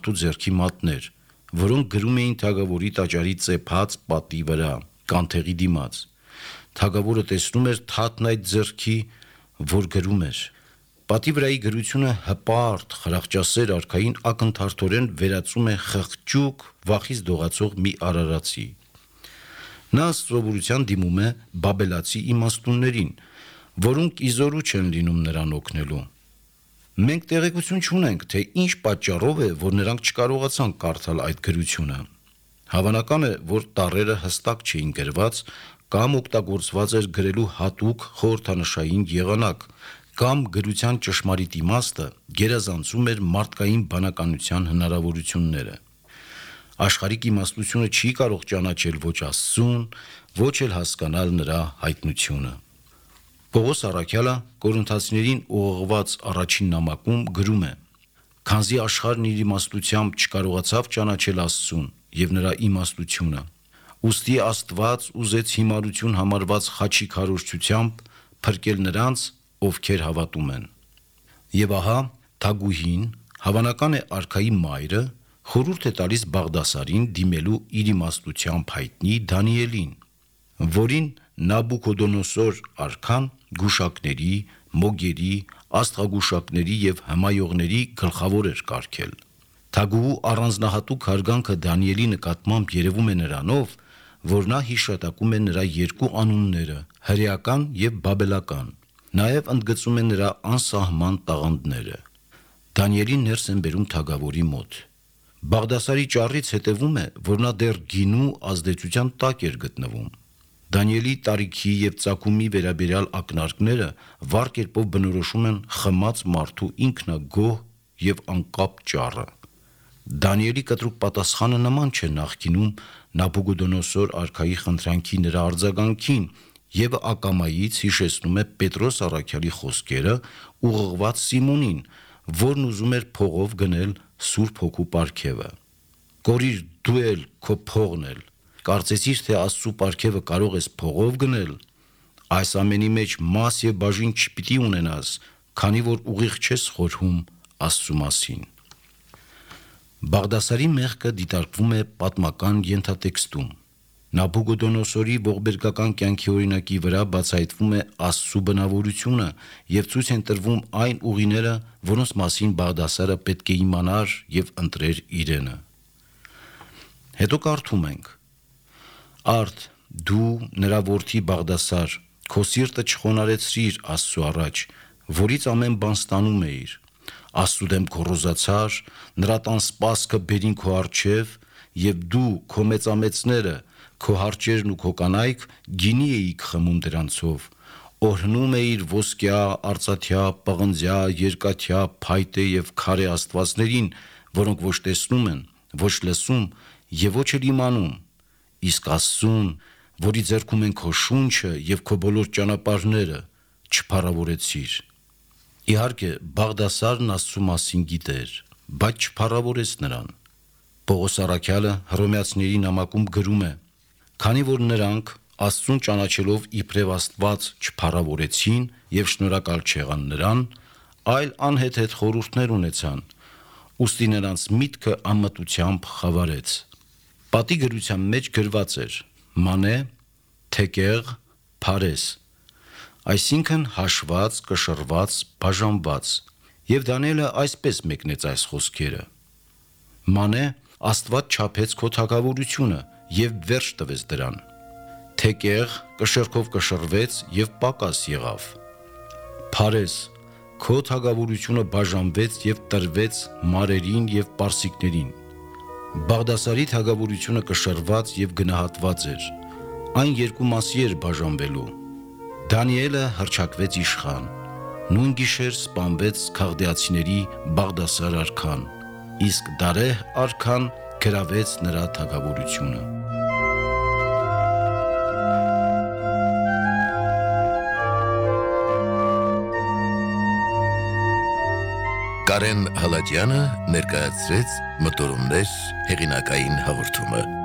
մարդու ձեռքի մատներ, որոնք գրում էին թագավորի տաճարի ծեփած պատի վրա, կանթեղի դիմաց։ Թագավորը տեսնում էր թաթն այդ ձեռքի, որ գրում էր։ Պատի վրայի գրությունը հպարտ, խրախճասեր արքային ակնթարթորեն վերածում է խղճուկ, վախից դողացող մի արարածի։ Նա սովորության դիմում է բաբելացի իմաստուններին, որոնք իզորու չեն լինում նրան օգնելու։ Մենք տեղեկություն չունենք, թե ինչ պատճառով է, որ նրանք չկարողացան կարդալ այդ գրությունը։ Հավանական է, որ տառերը հստակ չէին գրված կամ օգտագործված էր գրելու հատուկ խորհրդանշային եղանակ, կամ գրության ճշմարիտ իմաստը գերազանցում էր մարդկային բանականության հնարավորությունները։ Աշխարհիկ իմաստությունը չի կարող ճանաչել ոչ Աստծուն, ոչ էլ հասկանալ նրա հայտնությունը։ Պողոս առաքյալը Կորինթացիներին ուղղված առաջին նամակում գրում է. «Քանզի աշխարհն իր իմաստությամբ չկարողացավ ճանաչել Աստծուն եւ նրա իմաստությունը, ուստի Աստված ուզեց հիմարություն համարված խաչի քարոզչությամբ փրկել նրանց, ովքեր հավատում են»։ Եվ ահա թագուհին, հավանական է արքայի մայրը, խորհուրդ է տալիս Բաղդասարին դիմելու իր իմաստությամբ հայտնի Դանիելին, որին Նաբուքոդոնոսոր արքան գուշակների, մոգերի, աստղագուշակների եւ հմայողների գլխավոր էր կարգել։ Թագուհու առանձնահատուկ հարգանքը Դանիելի նկատմամբ երևում է նրանով, որ նա հիշատակում է նրա երկու անունները՝ հրեական եւ բաբելական, նաեւ ընդգծում է նրա անսահման տաղանդները։ Դանիելին ներս են բերում թագավորի մոտ։ Բաղդասարի ճառից հետևում է, որ նա դեռ գինու ազդեցության տակ էր գտնվում։ Դանիելի տարիքի եւ ծագումի վերաբերյալ ակնարկները վառ կերպով բնորոշում են խմած մարդու ինքնագոհ եւ անկապ ճառը։ Դանիելի կտրուկ պատասխանը նման չէ նախկինում Նաբուգոդոնոսոր արքայի խնդրանքի նրա արձագանքին եւ ակամայից հիշեցնում է Պետրոս առաքյալի խոսքերը ուղղված Սիմոնին, որն ուզում էր փողով գնել Սուրբ Հոգու պարգևը։ Կորիր դու էլ քո փողն էլ, կարծեցիր թե Աստծու պարգևը կարող ես փողով գնել, այս ամենի մեջ մաս եւ բաժին չպիտի ունենաս, քանի որ ուղիղ չես խորհում Աստծու մասին։ Բաղդասարի մեղքը դիտարկվում է պատմական ենթատեքստում։ Նաբուգոդոնոսորի ողբերգական կյանքի օրինակի վրա բացահայտվում է Աստծու բնավորությունը եւ ցույց են տրվում այն ուղիները, որոնց մասին Բաղդասարը պետք է իմանար եւ ընտրեր իրենը։ Հետո կարդում ենք. «Արդ դու նրա որդի Բաղդասար, քո սիրտը չխոնարեցրիր Աստծու առաջ, որից ամեն բան ստանում էիր, Աստծու դեմ գոռոզացար, նրա տան սպասքը բերին քո առջև, եւ դու քո մեծամեծները, քո հարճերն ու քո կանայք գինի էիք խմում դրանցով, օրհնում էիր ոսկյա, արծաթյա, պղնձյա, երկաթյա, փայտե եւ քարե աստվածներին, որոնք ոչ տեսնում են, ոչ լսում եւ ոչ էլ իմանում, իսկ Աստծուն, որի ձեռքում են քո շունչը եւ քո բոլոր ճանապարհները, չփառավորեցիր»։ Իհարկե, Բաղդասարն Աստծու մասին գիտեր, բայց չփառավորեց նրան։ Պողոս առաքյալը Հռոմեացիների նամակում գրում է. «Քանի որ նրանք Աստծուն ճանաչելով իբրև Աստված չփառավորեցին եւ շնորհակալ չեղան նրան, այլ անհեթեթ խորհուրդներ ունեցան, ուստի նրանց միտքը անմտությամբ խավարեց»։ Պատի գրության մեջ գրված էր. «Մանե, թեկեղ, Փարես», այսինքն հաշված, կշռված, բաժանված, եւ Դանիելը այսպես մեկնեց այս խոսքերը. «Մանե, Աստված չափեց քո թագավորությունը եւ վերջ տվեց դրան, թեկեղ կշեռքով կշռվեց եւ պակաս եղավ, Փարես, քո թագավորությունը բաժանվեց եւ տրվեց մարերին եւ պարսիկներին, Բաղդասարի թագավորությունը կշռված եւ գնահատված էր, այն երկու մասի էր բաժանվելու, Դանիելը հռչակվեց իշխան, նույն գիշեր սպանվեց քաղդեացիների Բաղդասար արքան, իսկ Դարեհ արքան գրավեց նրա թագավորությունը»։ Կարեն Հալաջյանը ներկայացրեց «Մտորումներ» հեղինակային հաղորդումը։